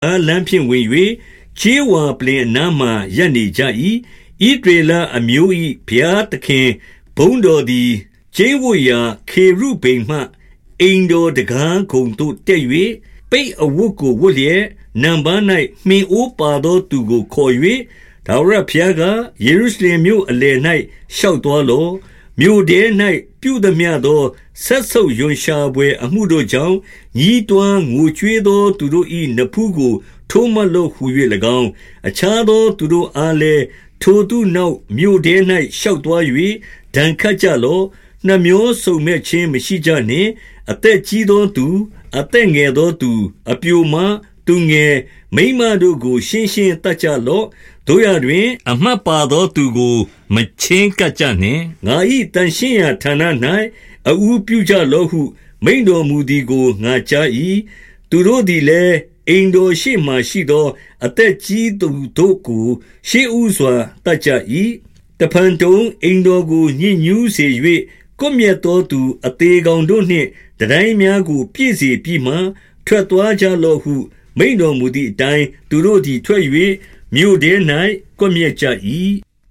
လမ်းဖြင့်ဝင်၍ချေးဝါပလင်အနားမှရပ်နေကြ၏ဣသရေလအမျိုး၏ဘုရားသခင်ဘုန်းတော်သည်ကျင်းဝတ်ရာခေရုဗိမ်မှအိမ်တော်တကားခုံသို့တက်၍ပိတ်အဝတ်ကိုဝတ်လျက်နံပါး၌မှင်အိုးပါသောသူကိုခေါ်၍ထာဝရဘုရားကယေရုရှလင်မြို့အလယ်၌ရှောက်သွားလော့မြို့ထဲ၌ပြုသမျှသောဆက်ဆုပ်ယွန်ရှာပွဲအမှုတို့ကြောင့်ညီးတွားငိုကြွေးသောသူတို့၏နဖူးကိုထိုးမလို့ဟူ၍၎င်းအခြားသောသူတို့အားလည်းထိုသူနောက်မြို့ထဲ၌ရှောက်သွား၍ဒဏ်ခတ်ကြလော့နှမျောစုံမဲ့ခြင်းမရှိကြနှင့်အသက်ကြီးသောသူအသက်ငယ်သောသူအပြိုမသူငယ်မိန်းမတို့ကိုရှင်းရှင်းတတ်ကြလော့တို့ရတွင်အမှတ်ပါသောသူကိုမချင်းကပ်ကြနှင့်ငါ၏တန်ရှင်းရာဌာန၌အူပြုကြလော့ဟုမိန်တော်မူသည်ကိုငါကြား၏သူတို့သည်လည်းအိမ်တော်ရှိမှရှိသောအသက်ကြီးသူတို့ကိုရှေးဥစွာတတ်ကြ၏တဖန်တုံအိမ်တော်ကိုညှဉ်းညူးစေ၍ကွပ်မျက်သောသူအသေးကောင်တို့နှင့်တတိုင်းများကိုပြည့်စေပြီးမှထွက်သွားကြလော့ဟုမိန်တော်မူသည့်အတိုင်းသူတို့သည်ထွက်၍မြို့ထဲ၌ကွပ်မျက်ကြ၏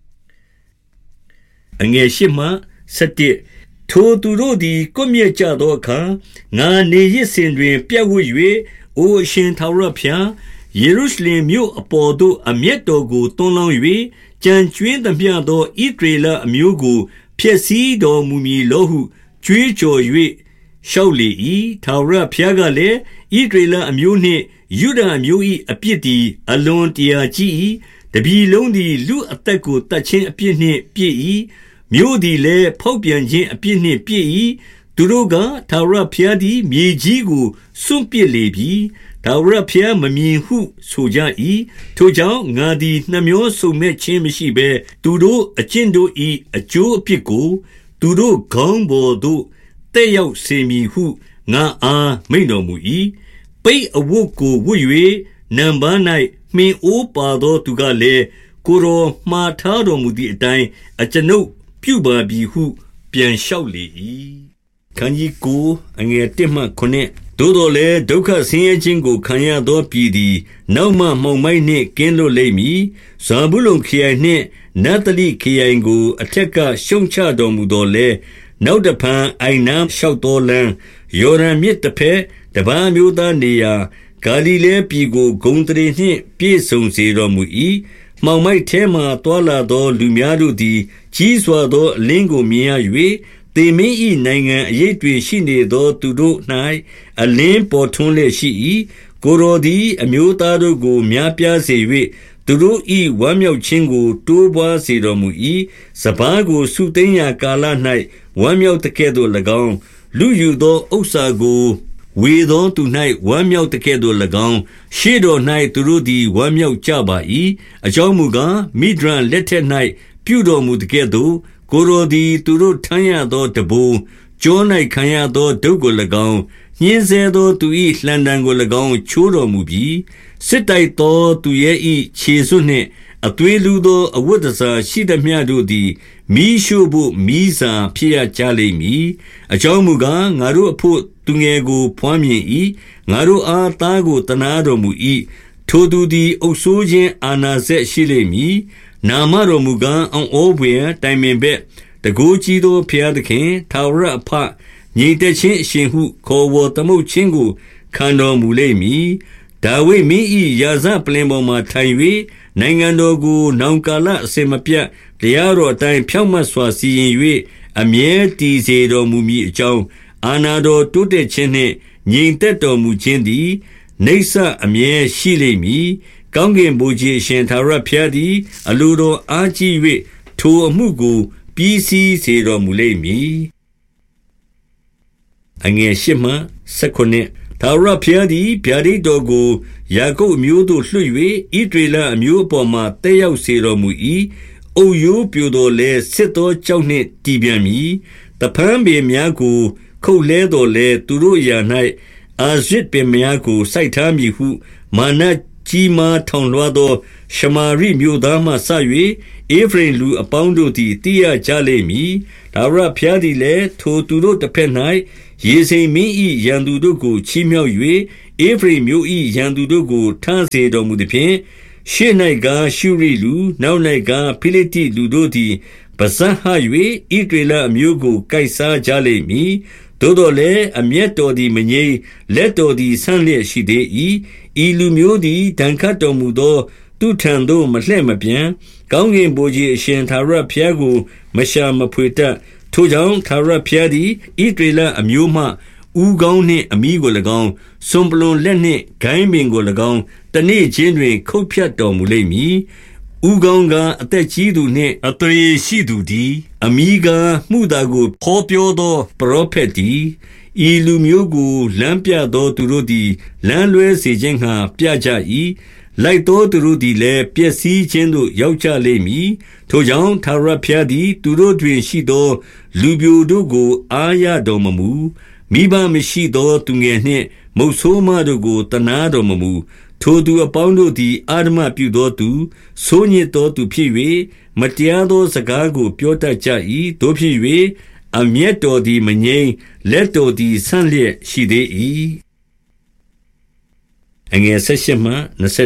အငယ်ရှိမှ7ထိုသူတို့သည်ကွပ်မျက်ကြသောအခါငါနေရစ်စဉ်တွင်ပြတ်ဝတ်၍အိုအရှင်ထာဝရဘုရားယေရုရှလင်မြို့အပေါ်သို့အမျက်တော်ကိုတွန်းလောင်း၍ကြံကျွင်းသမျှသောဣသရေလအမျိုးကိုဖျက်ဆီးတော်မူမည်လောဟုကြွေးကြော်၍ရှောက်လေ၏ထာဝရဘုရားကလည်းဣသရေလအမျိုးနှင့်ယုဒအမျိုး၏အပြစ်သည်အလွန်တရာကြီး၏တပြည်လုံးသည်လူအသက်ကိုတတ်ခြင်းအပြစ်နှင့်ပြည့်၏မြို့သည်လည်းဖောက်ပြန်ခြင်းအပြစ်နှင့်ပြည့်၏သူတို့ကထာဝရဘုရားသည်မြေကြီးကိုစွန့်ပစ်လေပြီထာဝရဘုရားမမြင်ဟုဆိုကြ၏ထိုကြောင့်ငါသည်နှမျောစုံမဲ့ခြင်းမရှိဘဲသူတို့အကျင့်တို့၏အကျိုးအပြစ်ကိုသူတို့ခေါင်းပေါ်သို့တက်ရောက်စေမည်ဟုငါအားမိန့်တော်မူ၏ပိတ်အဝတ်ကိုဝတ်၍နံပါး၌မှင်အိုးပါသောသူကလည်းကိုယ်တော်မှားထားတော်မူသည့်အတိုင်းအကျွန်ုပ်ပြုပါပြီဟုပြန်လျှောက်လေ၏ခန်းကြီးကိုအငယ်1မှ9သို့တော်လည်းဒုက္ခဆင်းရဲခြင်းကိုခံရသောပြည်သည်နောက်မှမှောင်မိုက်နှင့်ကင်းလွတ်လိမ့်မည်ဇာဗုလုန်ခရိုင်နှင့်နဿလိခရိုင်ကိုအထက်ကရှုံချတော်မူတော်လဲနောက်တဖန်အိုင်နာလျှောက်တော်လန်းယော်ဒန်မြစ်တစ်ဖက်တပန်းမျိုးသားနေရာဂါလိလဲပြည်ကိုဂုံတရေနှင့်ပြည့်စုံစေတော်မူ၏မှောင်မိုက်ထဲမှတွာလာသောလူများတို့သည်ကြီးစွာသောအလင်းကိုမြင်ရ၍သေမင်း၏နိုင်ငံအရေးတွင်ရှိနေသောသူတို့၌အလင်းပေါ်ထွန်းလျက်ရှိ၏ကိုယ်တော်သည်အမျိုးသားတို့ကိုများပြားစေ၍သူတို့၏ဝမ်းမြောက်ခြင်းကိုတိုးပွားစေတော်မူ၏စပါးကိုစုသိမ်းရာကာလ၌ဝမ်းမြောက်တဲ့ကဲ့သို့၎င်းလူယူသောဥစ္စာကိုဝေသောသူ၌ဝမ်းမြောက်တဲ့ကဲ့သို့၎င်းရှေ့တော်၌သူတို့သည်ဝမ်းမြောက်ကြပါ၏အကြောင်းမူကားမိဒျန်လက်ထက်၌ပြုတော်မူတဲ့ကဲ့သို့ကိုယ်တော်သည်သူတို့ထမ်းရသောတဘိုးကျော၌ခံရသောဒုက္ခကို၎င်းညှင်းဆဲသောသူ၏လှံတံကို၎င်းချိုးတော်မူပြီးစစ်တိုက်သောသူရဲ့၏ခြေစွနှင့်အသွေးလူသောအဝတ်တစားရှိသမျှတို့သည်မီးရှို့ဖို့မီးစာဖြစ်ရကြလိမ့်မည်အကြောင်းမူကားငါတို့အဖို့သူငယ်ကိုဖွမ်းမြင်၏ငါတို့အားသားကိုတနာတော်မူ၏ထိုသူသည်အုပ်ဆိုးခြင်းအာဏာစက်ရှိလိမ့်မည်နာမတော်မူကားအံ့ဩဖွယ်တိုင်ပင်ဘက်တကိုးကြီးသောဘုရားသခင်ထာဝရအဖညီသက်ခြင်းအရှင်ဟုခေါ်ဝေါ်သမုတ်ခြင်းကိုခံတော်မူလိမ့်မည်ဒါဝိဒ်မင်း၏ရာဇပလင်ပေါ်မှထိုင်၍နိုင်ငံတော်ကိုနောင်ကာလအစဉ်မပြတ်တရားတော်အတိုင်းဖြောင့်မတ်စွာစီရင်၍အမြဲတည်စေတော်မူမည်အကြောင်းအာနာတော်တိုးတက်ခြင်းနှင့်ငြိမ်သက်တော်မူခြင်းသည်နေဆအမြဲရှိလိမ့်မည်ကောင်းကင်ဘုရားအရှင်ထာဝရဘုရားသည်အလိုတော်အားကြီး၍ထိုအမှုကိုပြီးစီးစေတော်မူလိမ့်မည်အငယ်8မှ19ထာဝရဘုရားသည်ဗျာဒိတ်တော်ကိုယာကုပ်အမျိုးသို့လွှတ်၍ဣသရေလအမျိုးအပေါ်မှာတက်ရောက်စေတော်မူ၏အုတ်ရိုးပြိုတော်လဲစစ်သောကြောက်နှင့်တည်ပြန်မည်တဖန်ပေများကိုခုတ်လဲတော်လဲသူတို့ရာ၌အာဇစ်ပင်များကိုစိုက်ထားမည်ဟုမာနကြီးမားထောင်လွှားသောရှမာရိမြို့သားမှစ၍ဧဖရိမ်လူအပေါင်းတို့သည်သိရကြလိမ့်မည်။ထာဝရဘုရားသည်လည်းထိုသူတို့တစ်ဖက်၌ယေဇိန်မင်း၏ရန်သူတို့ကိုချီးမြှောက်၍ဧဖရိမ်မြို့၏ရန်သူတို့ကိုထမ်းစေတော်မူသည်ဖြင့်ရှေ့၌ကားရှုရိလူနောက်၌ကားဖိလိတ္တိလူတို့သည်ပဇတ်ဟ၍ဣသရေလအမျိုးကိုကိုက်စားကြလိမ့်မည်။သို့တော်လည်းအမျက်တော်သည်မငြိမ်လက်တော်သည်ဆန့်လျက်ရှိသေး၏။ဤလူမျိုးသည်ဒဏ်ခတ်တော်မူသောသူထံသို့မလှည့်မပြန်ကောင်းကင်ဘုရားအရှင်ထာဝရဘုရားကိုမရှာမဖွေတတ်ထိုကြောင့်ထာဝရဘုရားသည်ဣသရေလအမျိုးမှဥကောင်းနှင့်အမိကို၎င်းစွန်ပလွန်လက်နှင့်ဂိုင်းပင်ကို၎င်းတနေ့ချင်းတွင်ခုတ်ဖြတ်တော်မူလိမ့်မည်ဥကောင်းကအသက်ကြီးသူနှင့်အသရေရှိသူသည်အမိကမှုသာကိုဖော်ပြောသောပရောဖက်သည်ဤလူမျိုးကိုလမ်းပြသောသူတို့သည်လမ်းလွဲစေခြင်းငှာပြကြ၏လိုက်သောသူတို့သည်လည်းပျက်စီးခြင်းသို့ရောက်ကြလိမ့်မည်ထိုကြောင့်ထာဝရဘုရားသည်သူတို့တွင်ရှိသောလူပြိုတို့ကိုအားရတော်မမူမိဘမရှိသောသူငယ်နှင့်မုတ်ဆိုးမတို့ကိုတနာတော်မမူထိုသူအပေါင်းတို့သည်အာဓမပြုသောသူဆိုးညစ်သောသူဖြစ်၍မတရားသောစကားကိုပြောတတ်ကြ၏တို့ဖြစ်၍အမျက်တော်သည်မငြိမ်လက်တော်သည်ဆန့်လျက်ရှိသေး၏အငယ်16မှ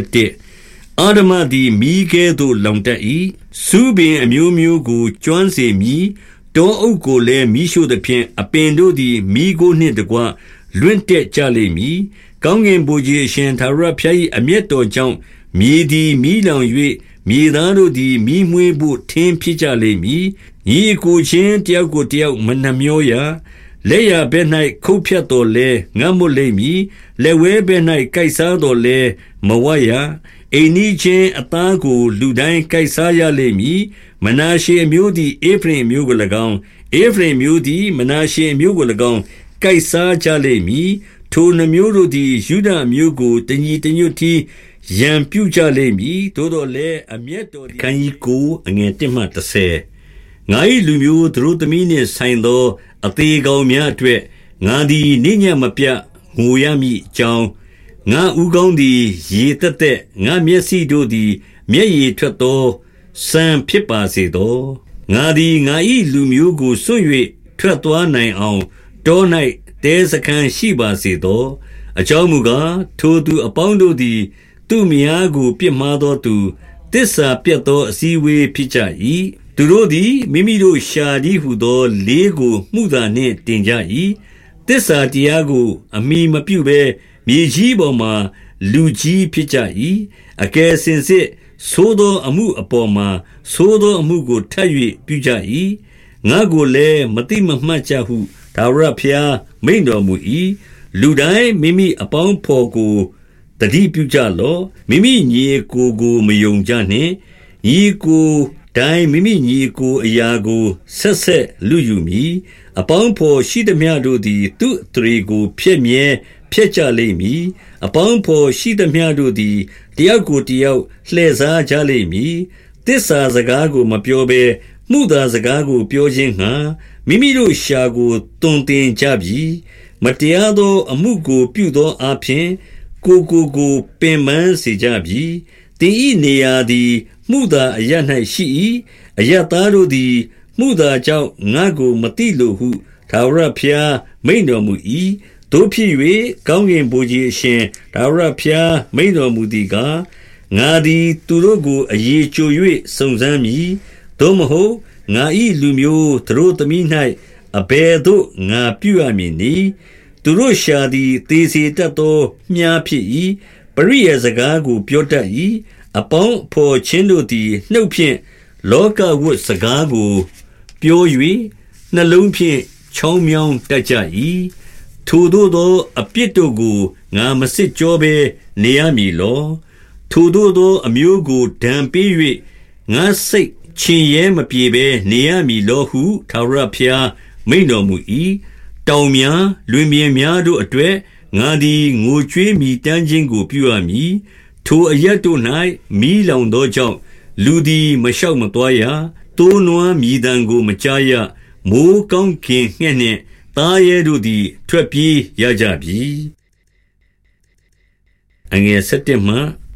21အာဓမသည်မိကဲသို့လောင်တတ်၏စုပင်အမျိုးမျိုးကိုကျွမ်းစေမည်တောအုပ်ကိုလည်းမိရှို့သဖြင့်အပင်တို့သည်မိကိုနှင့်တကွလွင့်တက်ကြလိမ့်မည်ကောင်းကင်ဘုရားရှင်ထာဝရဘုရား၏အမျက်တော်ကြောင့်မြေသည်မိလောင်၍မြေသားတို့သည်မိမွေးဖို့ထင်းဖြစ်ကြလိမ့်မည်ညီကိုချင်းတယောက်ကိုတယောက်မနှမျောရလက်ရဘဲ၌ခုတ်ဖြတ်တော်လဲငတ်မွတ်လိမ့်မည်လက်ဝဲဘဲ၌ကိုက်စားတော်လဲမဝရအိမ်နီးချင်းအသားကိုလူတိုင်းကိုက်စားရလိမ့်မည်မနာရှေအမျိုးသည်ဧဖရိမ်မျိုးကို၎င်းဧဖရိမ်မျိုးသည်မနာရှေမျိုးကို၎င်းကိုက်စားကြလိမ့်မည်ထိုနှမျိုးတို့သည်ယူဒအမျိုးကိုတညီတညွတ်တီရန်ပြုကြလိမ့်မည်သို့တော်လည်းအမျက်တော်ခန်းကြီးကိုအငယ်1မှ30ငါ၏လူမျိုးသူတို့သမီးနှင့်ဆိုင်သောအသေးကောင်များအတွက်ငါသည်နေ့ညမပြတ်ငိုရမည်အကြောင်းငါဥကောင်းသည်ရေတက်တက်ငါမျက်စိတို့သည်မျက်ရည်ထွက်သောစံဖြစ်ပါစေသောငါသည်ငါ၏လူမျိုးကိုစွန့်၍ထွက်သွားနိုင်အောင်တော၌တဲစခန်းရှိပါစေသောအကြောင်းမူကားထိုသူအပေါင်းတို့သည်သူ့မယားကိုပြစ်မှားသောသူတစ္ဆာပြတ်သောအစည်းဝေးဖြစ်ကြ၏သူတို့သည်မိမိတို့ရှာသည်ဟုသောလေးကိုမှုသာနှင့်တင်ကြ၏တစ္ဆာတရားကိုအမိမပြုဘဲမြေကြီးပေါ်မှလူကြီးဖြစ်ကြ၏အကယ်စင်စစ်သိုးသောအမှုအပေါ်မှာသိုးသောအမှုကိုထပ်၍ပြုကြ၏ငါကိုလည်းမတိမမှတ်ကြဟုထာဝရဘုရားမိန့်တော်မူ၏လူတိုင်းမိမိအပေါင်းဖော်ကိုတတိပြုကြလော့မိမိညီကိုမယုံကြနှင့်ညီကိုတိုင်းမိမိညီကိုအရာကိုဆက်ဆက်လူယူမည်အပေါင်းဖော်ရှိသမျှတို့သည်သူ့အထရေကိုဖျက်မြဲဖျက်ကြလိမ့်မည်အပေါင်းဖော်ရှိသမျှတို့သည်တယောက်ကိုတယောက်လှည့်စားကြလိမ့်မည်တစ္ဆာစကားကိုမပြောဘဲမှုသာစကားကိုပြောခြင်းငှာမိမိတို့ရှာကိုတွင်တင်ကြပြီမတရားသောအမှုကိုပြုသောအဖြစ်ကိုပင်ပန်းစေကြပြီတင်ဤနေရာသည်မှုသာအရ၌ရှိ၏အရသားတို့သည်မှုသာကြောင့်ငါကိုမတိလိုဟုထာဝရဘုရားမိန့်တော်မူ၏တို့ဖြစ်၍ကောင်းကင်ဘုရားအရှင်ထာဝရဘုရားမိန့်တော်မူသည်ကားငါသည်သူတို့ကိုအရေးကြို၍စုံစမ်းမည်သို့မဟုတ်ငါ၏လူမျိုးသူတို့သမီး၌အဘယ်သို့ငါပြုရမည်နည်းသူတို့ရှာသည်သေစေတတ်သောမြားဖြစ်၏ပရိယေစကားကိုပြောတတ်၏အပေါင်းဖော်ချင်းတို့သည်နှုတ်ဖြင့်လောကဝတ်စကားကိုပြော၍နှလုံးဖြင့်ချောင်းမြောင်းတတ်ကြ၏ထိုသို့သောအပြစ်တို့ကိုငါမစစ်ကြောဘဲနေရမည်လောထိုသို့သောအမျိုးကိုဒဏ်ပေး၍ငါစိတ်ချင်ရဲမပြေဘဲနေရမည်လောဟုထာဝရဘုရားမိန့်တော်မူ၏တောင်များလွင်ပြင်များတို့အတွက်ငါသည်ငိုကြွေးမြည်တမ်းခြင်းကိုပြုရမည်ထိုအရက်တို့၌မီးလောင်သောကြောင့်လူသည်မလျှောက်မသွားရတိုးနွားမြည်တမ်းကိုမကြားရမိုးကောင်းကင်ငှက်နှင့်သားရဲတို့သည်ထွက်ပြေးရကြပြီအငယ်7မှ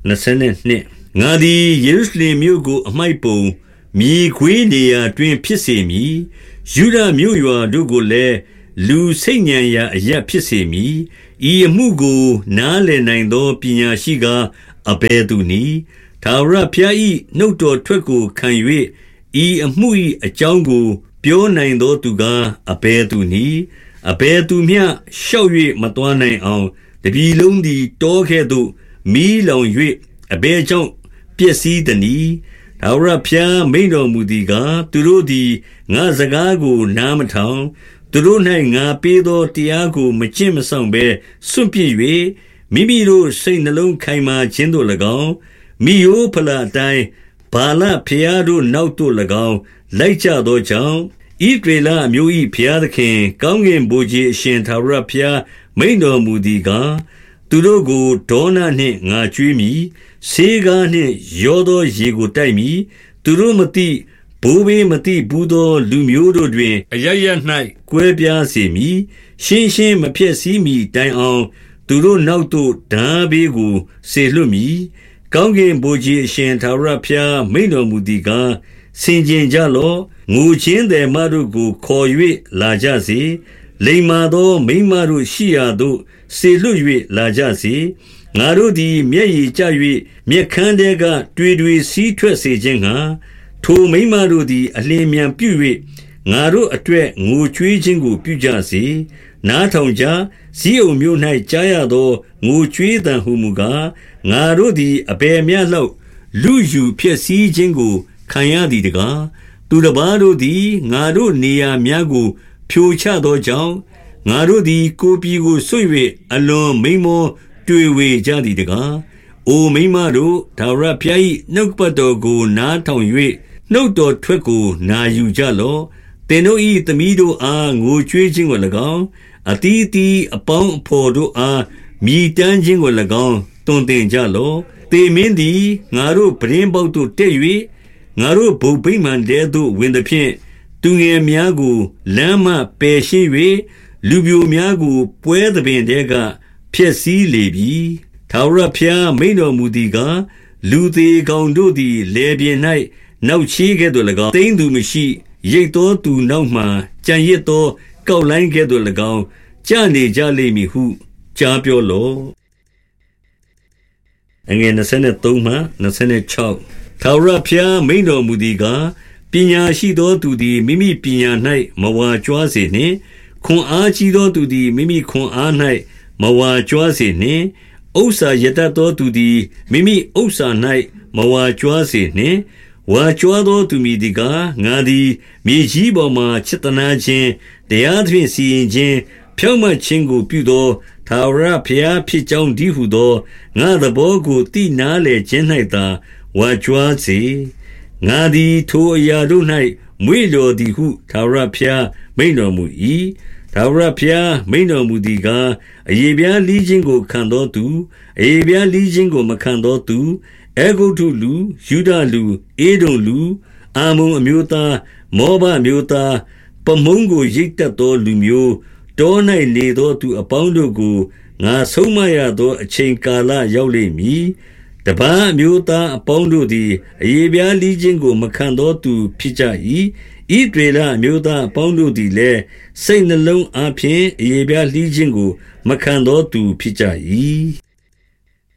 22ငါသည်ယေရုရှလင်မြို့ကိုအမှိုက်ပုံမြေခွေးနေရာတွင်ဖြစ်စေမည်ယူဒမြို့ရွာတို့ကိုလည်းလူစိတ်ညံရာအရပ်ဖြစ်စေမည်ဤအမှုကိုနားလည်နိုင်သောပညာရှိကားအဘယ်သူနည်းထာဝရဘုရား၏နှုတ်တော်ထွက်ကိုခံ၍ဤအမှု၏အကြောင်းကိုပြောနိုင်သောသူကားအဘယ်သူနည်းအဘယ်သူမျှရှောက်၍မသွားနိုင်အောင်တပြည်လုံးသည်တောခဲ့သို့မီးလောင်၍အဘယ်ကြောင့်ပျက်စီးသနည်းထာဝရဘုရားမိန့်တော်မူသည်ကားသူတို့သည်ငါစကားကိုနားမထောင်သူတို့၌ငါပေးသောတရားကိုမကျင့်မဆောင်ဘဲစွန့်ပစ်၍မိမိတို့စိတ်နှလုံးခိုင်မာခြင်းသို့၎င်းမိယိုဖလာအတိုင်းဘာလဖျားတို့နောက်သို့၎င်းလိုက်ကြသောကြောင့်ဣသရေလအမျိုး၏ဘုရားသခင်ကောင်းကင်ဘုရားအရှင်ထာဝရဘုရားမိန့်တော်မူသည်ကားသူတို့ကိုဒေါနနှင့်ငါကျွေးမည်ဆေးကားနှင့်ရောသောရေကိုတိုက်မည်သူတို့မသိဘိုးဘေးမသိဘူးသောလူမျိုးတို့တွင်အရရ၌ကွဲပြားစေမည်ရှင်းရှင်းမဖြစ်စည်းမည်တိုင်အောင်သူတို့နောက်သို့ဓာဘေးကိုဆေလွတ်မည်ကောင်းကင်ဘုရားအရှင်ထာဝရဘုရားမိန့်တော်မူသည်ကားဆင်ခြင်ကြလော့ငိုချင်းသည်မတို့ကိုခေါ်၍လာကြစေလိမ္မာသောမိန်းမတို့ရှိရာသို့ဆေလွတ်၍လာကြစေငါတို့သည်မျက်ရည်ကျ၍မျက်ခမ်းထဲကတွေစီးထွက်စေခြင်းငှာထိုမိန်းမတို့သည်အလျင်မြန်ပြု၍ငါတို့အတွက်ငိုကြွေးခြင်းကိုပြုကြစေနားထောင်ကြဇိအုန်မြို့၌ကြားရသောငိုကြွေးသံဟုမူကားငါတို့သည်အဘယ်မျှလောက်လူယူဖြစ်စည်းခြင်းကိုခံရသည်တကားသူတစ်ပါးတို့သည်ငါတို့နေရာများကိုဖြိုချသောကြောင့်ငါတို့သည်ကိုယ်ပြည်ကိုဆွ၍အလွန်မိန်းမောတွေ့ဝေကြသည်တကားအိုမိန်းမတို့ထာဝရဘုရား၏နှုတ်ပတ်တော်ကိုနားထောင်၍နှုတ်တော်ထွက်ကိုနာယူကြလော့သင်တို့၏သမီးတို့အားငိုကြွေးခြင်းကို၎င်းအတီးတီးအပေါင်းအဖော်တို့အားမြည်တမ်းခြင်းကို၎င်းတွင်တင်ကြလော့သေမင်းသည်ငါတို့ပရင်ပေါက်သို့တက်၍ငါတို့ဘုံဗိမာန်တဲသို့ဝင်သည်ဖြင့်သူငယ်များကိုလမ်းမှပယ်ရှင်း၍လူပြိုများကိုပွဲသဘင်တဲကဖျက်ဆီးလေပြီထာဝရဘုရားမိန့်တော်မူသည်ကားလူသေးကောင်တို့သည်လေပြင်း၌နောက်ချေးကဲ့သို့၎င်းသိမ့်သူမရှိရိတ်သောသူနောက်မှကြံရစ်သောကောက်လိုင်းကဲ့သို့၎င်းကြနေကြလိမ့်မည်ဟုကြားပြောလော့အငယ်23မှ26ထာဝရဘုရားမိန့်တော်မူသည်ကားပညာရှိသောသူသည်မိမိပညာ၌မဝါကြွားစေနှင့်ခွန်အားကြီးသောသူသည်မိမိခွန်အား၌မဝါကြွားစေနှင့်ဥစ္စာရတတ်သောသူသည်မိမိဥစ္စာ၌မဝါကြွားစေနှင့်ဝါကြွားသောသူမည်သည်ကားငါသည်မြေကြီးပေါ်မှချစ်သနာခြင်းတရားသဖြင့်စီရင်ခြင်းဖြောင့်မတ်ခြင်းကိုပြုသောထာဝရဘုရားဖြစ်ကြောင်းတည်းဟုသောငါသဘောကိုသိနာလေခြင်း၌သာဝါကြွားစေငါသည်ထိုအရာတို့၌မွေ့လျော်သည်ဟုထာဝရဘုရားမိန့်တော်မူ၏ထာဝရဘုရားမိန့်တော်မူသည်ကားအယေပြားလီးခြင်းကိုခံသောသူအယေပြားလီးခြင်းကိုမခံသောသူအေဂုတ္တုလူယူဒလူအေဒုံလူအာမုန်အမျိုးသားမောဘအမျိုးသားပမုန်းကိုရိတ်တက်သောလူမျိုးတော၌နေသောသူအပေါင်းတို့ကိုငါဆုံးမရသောအချိန်ကာလရောက်လိမ့်မည်တပန်းအမျိုးသားအပေါင်းတို့သည်အယေပြားလီးခြင်းကိုမခံသောသူဖြစ်ကြ၏ဣသရေလအမျိုးသားအပေါင်းတို့သည်လည်းစိတ်နှလုံးအားဖြင့်အယေပြားလီးခြင်းကိုမခံသောသူဖြစ်ကြ၏